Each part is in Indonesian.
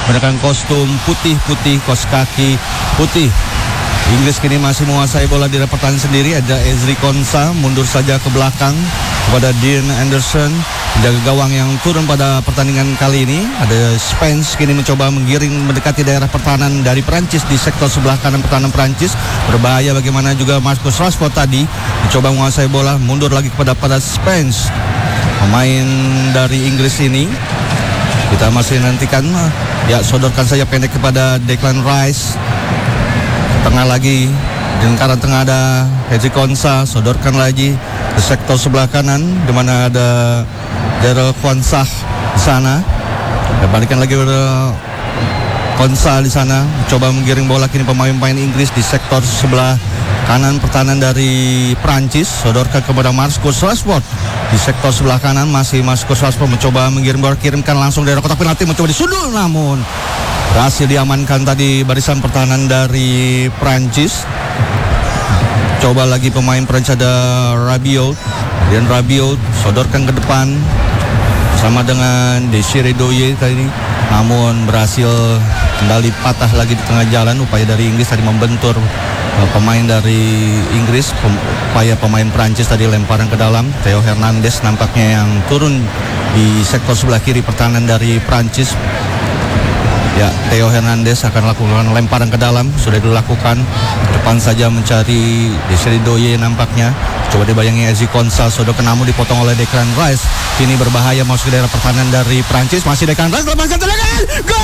menggunakan kostum putih-putih, kaos kaki putih. Inggris kini masih menguasai bola di area pertahanan sendiri. Ada Ezri Konsa mundur saja ke belakang kepada Dean Anderson, penjaga gawang yang turun pada pertandingan kali ini. Ada Spence kini mencoba menggiring mendekati daerah pertahanan dari Prancis di sektor sebelah kanan pertahanan Prancis. Berbahaya bagaimana juga Marcus Rashford tadi mencoba menguasai bola, mundur lagi pada Spence. Pemain dari Inggris ini kita masih nantikan. Ya, sodorkan saja pendek kepada Declan Rice. Tengah lagi, di lingkaran tengah ada Ezri Konsa, sodorkan lagi ke sektor sebelah kanan di mana ada Daryl Kwanzaa di sana. Dan balikan lagi ke Konsa di sana, coba menggiring bola kini pemain-pemain Inggris di sektor sebelah kanan pertahanan dari Prancis, sodorkan kepada Marcus Rashford di sektor sebelah kanan. Masih Marcus Rashford mencoba menggiring bola, kirimkan langsung dari kotak penalti, mencoba disundul namun berhasil diamankan tadi barisan pertahanan dari Prancis. Coba lagi pemain Prancis ada Rabiot, dan Rabiot sodorkan ke depan sama dengan Desiree Douye tadi, namun berhasil kembali patah lagi di tengah jalan. Upaya dari Inggris tadi membentur pemain dari Inggris, upaya pemain Prancis tadi lemparan ke dalam. Theo Hernandez nampaknya yang turun di sektor sebelah kiri pertahanan dari Prancis. Ya, Theo Hernandez akan lakukan lemparan ke dalam, sudah dilakukan. Depan saja mencari Desiree Douye nampaknya. Coba dibayangi Ezri Konsa, sodorkan namun dipotong oleh Declan Rice. Kini berbahaya masuk ke daerah pertahanan dari Prancis. Masih Declan Rice, lepaskan tendangan.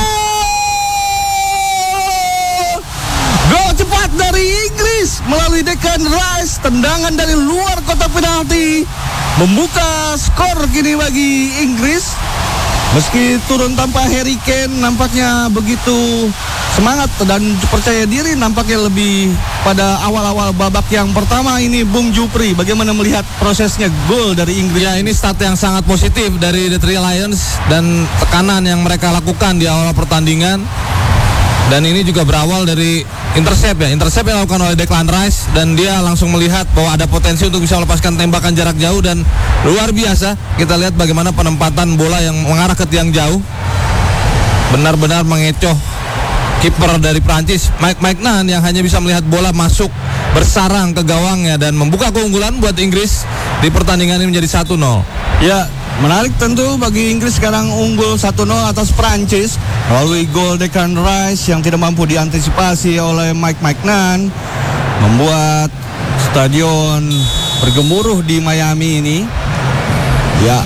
Gol! Gol cepat dari Inggris melalui Declan Rice. Tendangan dari luar kotak penalti membuka skor kini bagi Inggris. Meski turun tanpa Harry Kane, nampaknya begitu semangat dan percaya diri nampaknya lebih pada awal-awal babak yang pertama ini. Bung Jupri, bagaimana melihat prosesnya gol dari Inggris? Ya, ini start yang sangat positif dari The Three Lions dan tekanan yang mereka lakukan di awal pertandingan. Dan ini juga berawal dari intercept yang dilakukan oleh Declan Rice, dan dia langsung melihat bahwa ada potensi untuk bisa melepaskan tembakan jarak jauh, dan luar biasa kita lihat bagaimana penempatan bola yang mengarah ke tiang jauh benar-benar mengecoh kiper dari Prancis Mike Maignan yang hanya bisa melihat bola masuk bersarang ke gawangnya dan membuka keunggulan buat Inggris di pertandingan ini menjadi 1-0. Ya, menarik tentu bagi Inggris sekarang unggul 1-0 atas Prancis melalui gol Declan Rice yang tidak mampu diantisipasi oleh Mike Maignan, membuat stadion bergemuruh di Miami ini. Ya,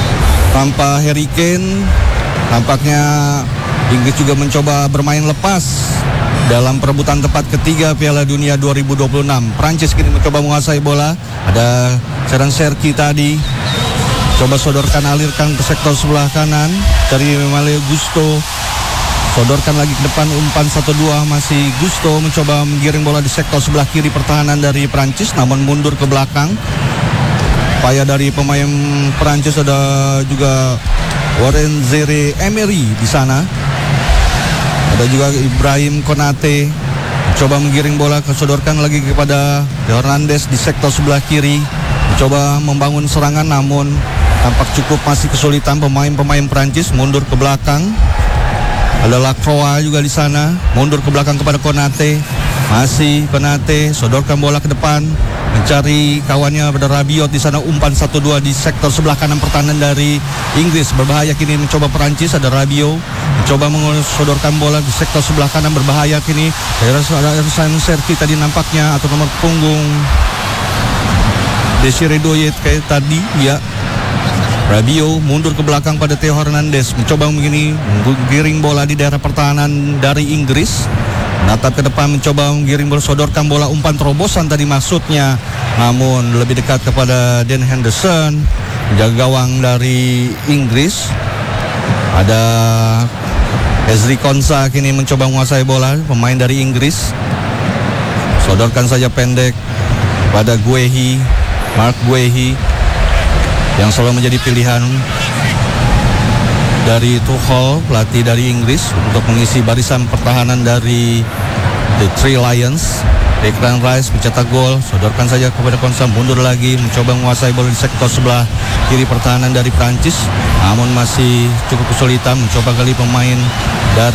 tanpa Harry Kane tampaknya Inggris juga mencoba bermain lepas dalam perebutan tempat ketiga Piala Dunia 2026. Prancis kini mencoba menguasai bola. Ada Xherdan Shaqiri tadi, coba sodorkan, alirkan ke sektor sebelah kanan dari Malo Gusto, sodorkan lagi ke depan, umpan 1-2. Masih Gusto mencoba menggiring bola di sektor sebelah kiri pertahanan dari Prancis, namun mundur ke belakang. Upaya dari pemain Prancis, ada juga Warren Zaïre-Emery di sana. Ada juga Ibrahim Konate coba menggiring bola, kesodorkan lagi kepada Hernandez di sektor sebelah kiri, mencoba membangun serangan namun tampak cukup masih kesulitan pemain-pemain Prancis. Mundur ke belakang, ada Lacroix juga di sana, mundur ke belakang kepada Konate. Masih Konate sodorkan bola ke depan, mencari kawannya pada Rabiot di sana. Umpan 1-2 di sektor sebelah kanan pertahanan dari Inggris. Berbahaya kini mencoba Perancis, ada Rabiot mencoba mensodorkan bola di sektor sebelah kanan. Berbahaya kini ada Serki tadi nampaknya, atau nomor punggung Desiree Douye kayak tadi ya. Rabiot mundur ke belakang pada Theo Hernandez, mencoba begini menggiring bola di daerah pertahanan dari Inggris. Menatap ke depan, mencoba menggiring bola, sodorkan bola, umpan terobosan tadi maksudnya, namun lebih dekat kepada Dean Henderson, penjaga gawang dari Inggris. Ada Ezri Konsa kini mencoba menguasai bola, pemain dari Inggris. Sodorkan saja pendek pada Mark Guehi yang selalu menjadi pilihan dari Tuchel, pelatih dari Inggris, untuk mengisi barisan pertahanan dari The Three Lions. Declan Rice mencetak gol, sodorkan saja kepada Konsa, mundur lagi, mencoba menguasai bola di sektor sebelah kiri pertahanan dari Prancis, namun masih cukup kesulitan. Mencoba kali pemain dari